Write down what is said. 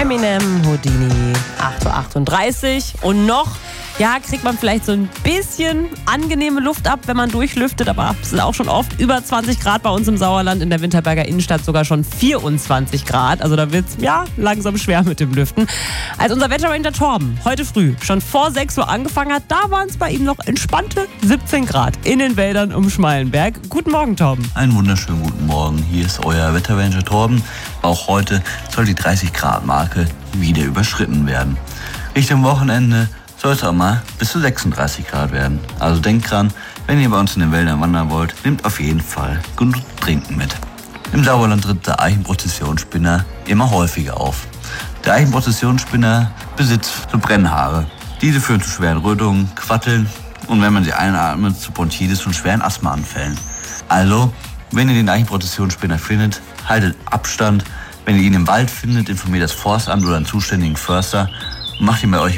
Eminem, Houdini, 8:38 Uhr. Und noch, ja, kriegt man vielleicht so ein bisschen angenehme Luft ab, wenn man durchlüftet. Aber es sind auch schon oft über 20 Grad bei uns im Sauerland. In der Winterberger Innenstadt sogar schon 24 Grad. Also da wird es, ja, langsam schwer mit dem Lüften. Als unser Wetterranger Torben heute früh schon vor 6 Uhr angefangen hat, da waren es bei ihm noch entspannte 17 Grad in den Wäldern um Schmallenberg. Guten Morgen, Torben. Einen wunderschönen guten Morgen. Hier ist euer Wetterranger Torben. Auch heute soll die 30-Grad-Marke wieder überschritten werden. Richtung Wochenende soll es auch mal bis zu 36 Grad werden. Also denkt dran, wenn ihr bei uns in den Wäldern wandern wollt, nehmt auf jeden Fall genug Trinken mit. Im Sauerland tritt der Eichenprozessionsspinner immer häufiger auf. Der Eichenprozessionsspinner besitzt so Brennhaare. Diese führen zu schweren Rötungen, Quatteln und wenn man sie einatmet, zu Bronchitis und schweren Asthmaanfällen. Also, wenn ihr den Eichenprozessionsspinner findet, haltet Abstand. Wenn ihr ihn im Wald findet, informiert das Forstamt oder einen zuständigen Förster und macht ihn bei euch